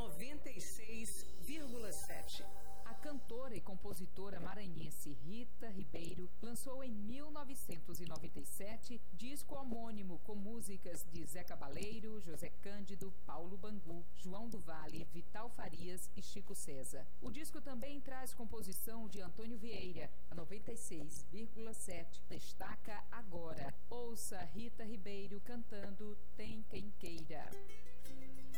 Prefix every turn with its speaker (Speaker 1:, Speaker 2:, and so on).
Speaker 1: 96,7.
Speaker 2: A cantora e compositora maranhense Rita Ribeiro lançou em 1997 disco homônimo com músicas de Zé Cabaleiro, José Cândido, Paulo Bangu, João do Vale, Vital Farias e Chico César. O disco também traz composição de Antônio Vieira. A 96,7 destaca agora. Ouça Rita Ribeiro cantando Tem Quem Queira.